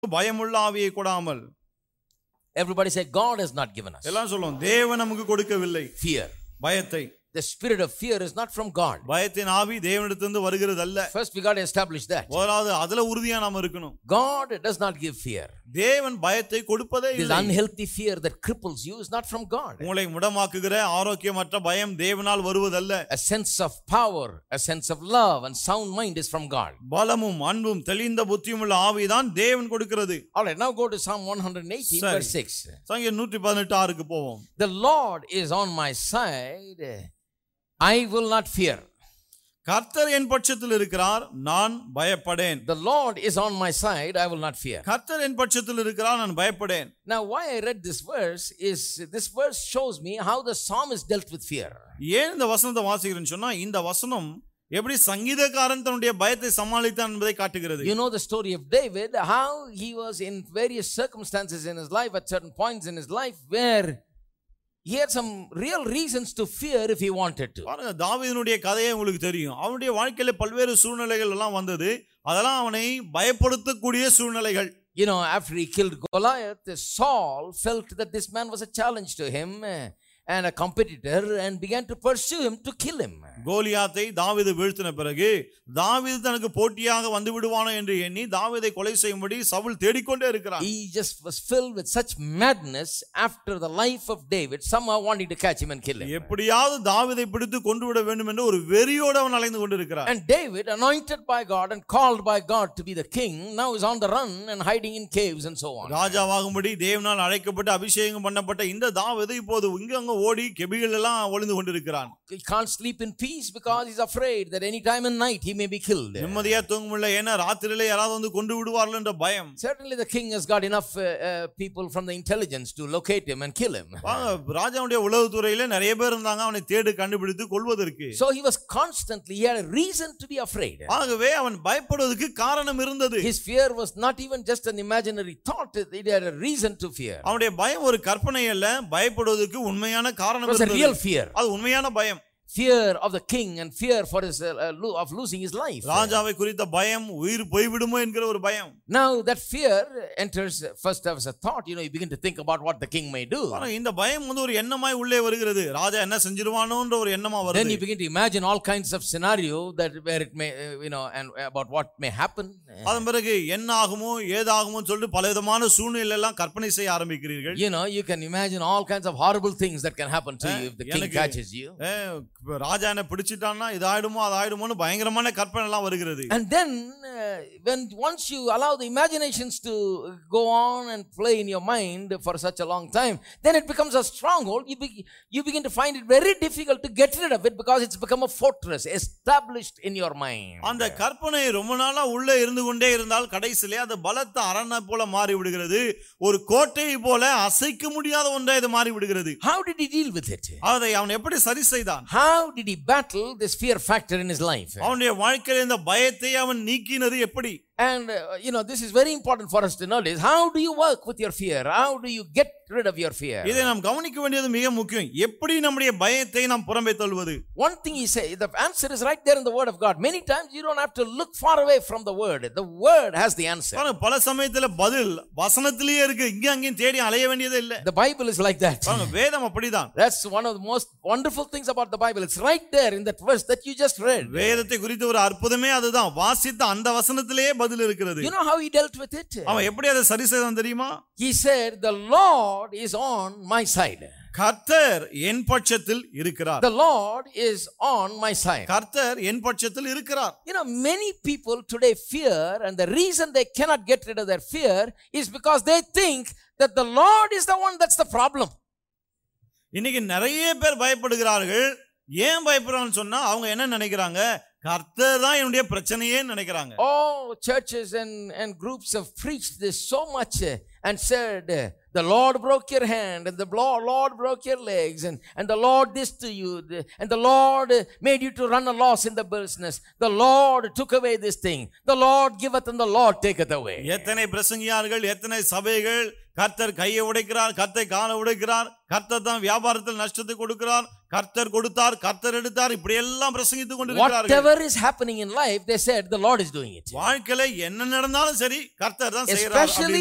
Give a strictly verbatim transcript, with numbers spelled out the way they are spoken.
பயமுள்ள ஆவியை கொடாமல். Everybody say, God has not given us எல்லாம் சொல்லுவோம், தேவன் நமக்கு கொடுக்கவில்லை fear. பயத்தை. The spirit of fear is not from God. பயத்தின் ஆவி தேவனிடத்திலிருந்து வருகிறது அல்ல. First we got to establish that. முதலாவது அதுல உறுதியா நாம இருக்கணும். God does not give fear. தேவன் பயத்தை கொடுப்பதே This இல்லை. unhealthy fear that cripples you is not from God. உங்களை முடமாக்குகிற ஆரோக்கியமற்ற பயம் தேவனால் வருவதல்ல. A sense of power, a sense of love and sound mind is from God. பலமும் அன்பும் தெளிந்த புத்தியுமுள்ள ஆவிதான் தேவன் கொடுக்கிறது. All right, now go to Psalm one eighteen சரி. verse six. சங்கீதம் நூற்று பதினெட்டு ஆறுக்கு போவோம். The Lord is on my side, I will not fear. கர்த்தர் என் பட்சத்தில் இருக்கிறார், நான் பயப்படேன். The Lord is on my side, I will not fear. கர்த்தர் என் பட்சத்தில் இருக்கிறார், நான் பயப்படேன். Now why I read this verse is this verse shows me how the psalmist dealt with fear. ஏன் இந்த வசனத்தை வாசிக்கிறேன்னு சொன்னா, இந்த வசனம் எப்படி சங்கீதக்காரன் தன்னுடைய பயத்தை சமாளித்தான் என்பதை காட்டுகிறது. You know the story of David, how he was in various circumstances in his life, at certain points in his life where he had some real reasons to fear if he wanted to. பாருங்க, தாவீதுனுடைய கதையே உங்களுக்கு தெரியும். அவனுடைய வாழ்க்கையில பல்வேறு சூழ்நிலைகள் எல்லாம் வந்தது. அதெல்லாம் அவனை பயப்படுத்தக்கூடிய சூழ்நிலைகள். You know, after he killed Goliath, Saul felt that this man was a challenge to him and a competitor and began to pursue him to kill him. கோலியாத்தை தாவீது வீழ்த்தின பிறகு தாவீது தனக்கு போட்டியாக வந்து விடுவானோ என்று எண்ணி தாவீதை கொலை செய்யும்படி சவுல் தேடிக்கொண்டே இருக்கிறான். He just was filled with such madness after the life of David, somehow wanting to catch him and kill him. எப்படியாவது தாவீதை பிடித்து கொண்டு விட வேண்டும் என்று ஒரு வெறியோடு அவன் அலைந்து கொண்டிருக்கிறான். And David, anointed by God and called by God to be the king, now is on the run and hiding in caves and so on. ராஜாவாகும்படி தேவனால் அழைக்கப்பட்டு அபிஷேகம் பண்ணப்பட்ட இந்த தாவீது இப்போது இங்க அங்க ஓடி கெபிகள் எல்லாம் ஒளிந்து கொண்டிருக்கிறான். He can't sleep in peace because he's afraid that any time in night he may be killed. நிம்மதியா தூங்க முடியல, ஏன்னா ராத்திரியிலே யாராவது வந்து கொண்டு விடுவார்கள் என்ற பயம். Certainly the king has got enough uh, uh, people from the intelligence to locate him and kill him. ராஜாவுடைய உளவுத்துறையில நிறைய பேர் இருந்தாங்க அவனை தேடி கண்டுபிடித்து கொல்வதற்கு. So he was constantly, he had a reason to be afraid. ஆகவே அவன் பயப்படுவதற்கு காரணம் இருந்தது. His fear was not even just an imaginary thought, he had a reason to fear. அவனுடைய பயம் ஒரு கற்பனை அல்ல, பயப்படுவதற்கு உண்மையான காரணம் இருந்தது. It was a real fear. அது உண்மையான பயம். Fear of the king and fear for his uh, lo- of losing his life. ராஜாவை குறித்த பயம், உயிர் போய்விடுமோ என்கிற ஒரு பயம். Now that fear enters first as a thought. You know, you begin to think about what the king may do. ஆனா இந்த பயம் வந்து ஒரு எண்ணமாய் உள்ளே வருகிறது. ராஜா என்ன செஞ்சிருவானோன்ற ஒரு எண்ணமா வருது. Then you begin to imagine all kinds of scenario that where it may uh, you know and about what may happen. அதன் பிறகு என்ன ஆகுமோ ஏதாகுமோ சொல்லிட்டு பலவிதமான சூழ்நிலை எல்லாம் கற்பனை செய்ய ஆரம்பிக்கிறீர்கள். You know, you can imagine all kinds of horrible things that can happen to you if the king catches you. ராஜா என்ன பிடிச்சிட்டான்னா இது ஆயிடுமோ அது ஆயிடுமோன்னு பயங்கரமான கற்பனை எல்லாம் வருகிறது. And then uh, when once you allow the imaginations to go on and play in your mind for such a long time, then it becomes a stronghold. You, be, you begin to find it very difficult to get rid of it because it's become a fortress established in your mind. அந்த கற்பனை ரொம்ப நாளா உள்ளே இருந்து கொண்டே இருந்தால் கடைசியிலே அது பலத்த அரணை போல மாறி விடுகிறது. ஒரு கோட்டை போல அசைக்க முடியாத ஒன்றை இது மாறி விடுகிறது. How did he deal with it? அதை அவன் எப்படி சரி செய்தான்? How did he battle this fear factor in his life? அவனுடைய வாழ்க்கையில இந்த பயத்தை அவன் நீக்கினது எப்படி? And uh, you know, this is very important for us to notice. How do you work with your fear? How do you get rid of your fear? இதை நாம் கவனிக்க வேண்டியது மிக முக்கியம். எப்படி நம்முடைய பயத்தை நாம் புறம்பே தள்ளுவது? One thing he says, the answer is right there in the word of God. Many times you don't have to look far away from the word. The word has the answer. பல சமயத்துல பதில் வசனத்திலேயே இருக்கு. இங்க அங்கேயும் தேடி அலைய வேண்டியதே இல்ல. The Bible is like that. வேதம் அப்படிதான். That's one of the most wonderful things about the Bible. It's right there in that verse that you just read. வேதத்தை குறித்த ஒரு அற்புதமே அதுதான். வாசித்த அந்த வசனத்திலேயே பதில் இருக்கிறது. You know how he dealt with it? அவன் எப்படி அதை சரி செய்தான் தெரியுமா? He said, the Lord is on my side. கர்த்தர் என் பட்சத்தில் இருக்கிறார். The Lord is on my side. கர்த்தர் என் பட்சத்தில் இருக்கிறார். You know, many people today fear, and the reason they cannot get rid of their fear is because they think that the Lord is the one that's the problem. இன்னைக்கு நிறைய பேர் பயப்படுகிறார்கள். ஏன் பயப்படுறான்னு சொன்னா அவங்க என்ன நினைக்கிறாங்க? கர்த்தர் தான் என்னுடைய பிரச்சனையே நினைக்கிறாங்க. Oh, churches and and groups have preached this so much uh, and said, the Lord broke your hand, and the Lord broke your legs, and, and the Lord this to you, and the Lord made you to run a loss in the business. The Lord took away this thing. The Lord giveth, and the Lord taketh away. எத்தனை பிரசங்கியார்கள், எத்தனை சபைகள், கர்த்தர் கையை உடைக்கிறார், கர்த்தர் காலை உடைக்கிறார், கர்த்தர் தான் வியாபாரத்தில் நஷ்டத்தை கொடுக்கிறார், கர்த்தர் கொடுத்தார், கர்த்தர் எடுத்தார், இப்படி எல்லாம் பிரசங்கித்துக் கொண்டிருக்கிறார்கள். Whatever is happening in life, they said the Lord is doing it. வாழ்க்கையில என்ன நடந்தாலும் சரி கர்த்தர் தான் செய்றார்.